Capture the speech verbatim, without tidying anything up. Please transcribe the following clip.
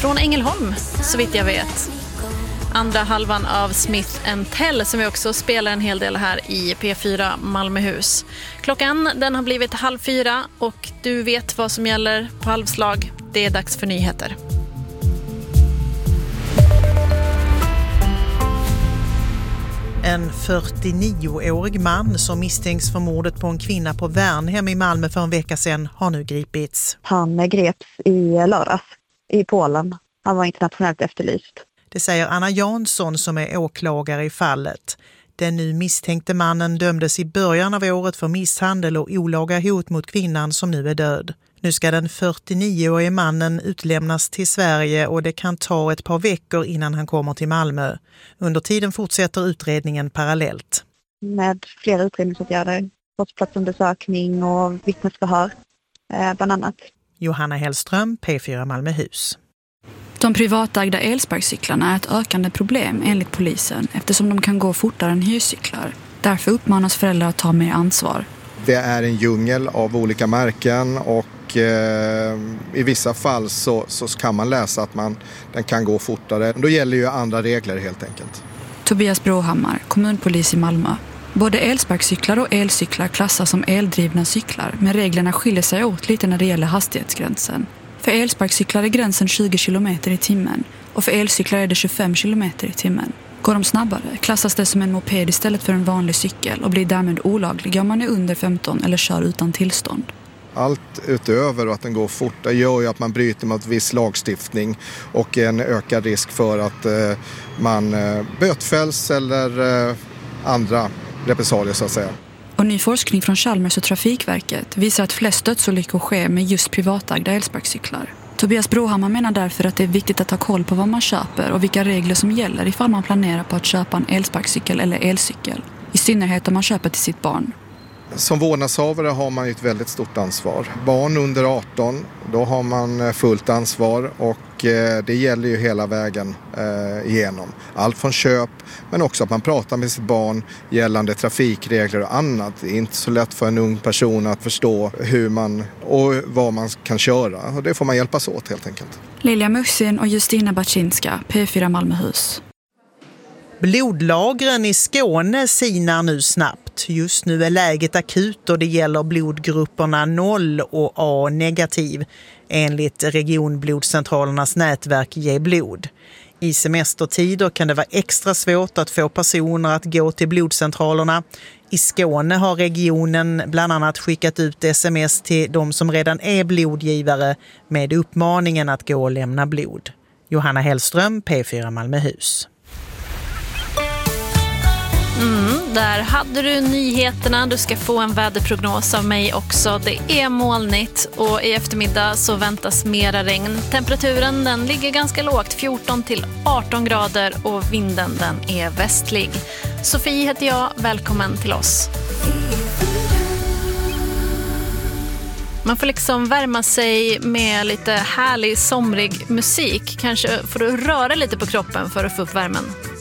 från Ängelholm, så vitt jag vet. Andra halvan av Smith and Tell, som vi också spelar en hel del här i P fyra Malmöhus. Klockan den har blivit halv fyra och du vet vad som gäller på halvslag. Det är dags för nyheter. En fyrtionioårig man som misstänks för mordet på en kvinna på Värnhem i Malmö för en vecka sedan har nu gripits. Han greps i lördags i Polen. Han var internationellt efterlyst. Det säger Anna Jansson som är åklagare i fallet. Den nu misstänkte mannen dömdes i början av året för misshandel och olaga hot mot kvinnan som nu är död. Nu ska den fyrtionioårige mannen utlämnas till Sverige och det kan ta ett par veckor innan han kommer till Malmö. Under tiden fortsätter utredningen parallellt. Med flera utredningsåtgärder, brottsplatsundersökning och vittnesförhör eh, bland annat. Johanna Hellström, P fyra Malmöhus. De privatägda elsparkcyklarna är ett ökande problem enligt polisen eftersom de kan gå fortare än hyrcyklar. Därför uppmanas föräldrar att ta mer ansvar. Det är en djungel av olika märken och eh, i vissa fall så, så kan man läsa att man, den kan gå fortare. Då gäller ju andra regler helt enkelt. Tobias Brohammar, kommunpolis i Malmö. Både elsparkcyklar och elcyklar klassas som eldrivna cyklar, men reglerna skiljer sig åt lite när det gäller hastighetsgränsen. För elsparkcyklar är gränsen tjugo kilometer i timmen och för elcyklar är det tjugofem kilometer i timmen. Går de snabbare klassas det som en moped istället för en vanlig cykel och blir därmed olaglig om man är under femton eller kör utan tillstånd. Allt utöver att den går fort gör ju att man bryter mot viss lagstiftning och en ökad risk för att eh, man eh, bötfälls eller eh, andra repressalier så att säga. Och ny forskning från Chalmers och Trafikverket visar att flest dödsolyckor sker med just privatägda elsparkcyklar. Tobias Brohammar menar därför att det är viktigt att ha koll på vad man köper och vilka regler som gäller ifall man planerar på att köpa en elsparkcykel eller elcykel. I synnerhet om man köper till sitt barn. Som vårdnadshavare har man ju ett väldigt stort ansvar. Barn under arton, då har man fullt ansvar och det gäller ju hela vägen igenom. Allt från köp men också att man pratar med sitt barn gällande trafikregler och annat. Det är inte så lätt för en ung person att förstå hur man och vad man kan köra och det får man hjälpas åt helt enkelt. Lilja Muxin och Justina Baczynska, P fyra Malmöhus. Blodlagren i Skåne sinar nu snabbt. Just nu är läget akut och det gäller blodgrupperna noll och A negativ enligt regionblodcentralernas nätverk Ge blod. I semestertider kan det vara extra svårt att få personer att gå till blodcentralerna. I Skåne har regionen bland annat skickat ut sms till de som redan är blodgivare med uppmaningen att gå och lämna blod. Johanna Hellström, P fyra Malmöhus. Mm, där hade du nyheterna. Du ska få en väderprognos av mig också. Det är molnigt och i eftermiddag så väntas mera regn. Temperaturen den ligger ganska lågt, fjorton till arton grader och vinden den är västlig. Sofie heter jag, välkommen till oss. Man får liksom värma sig med lite härlig somrig musik. Kanske får du röra lite på kroppen för att få upp värmen.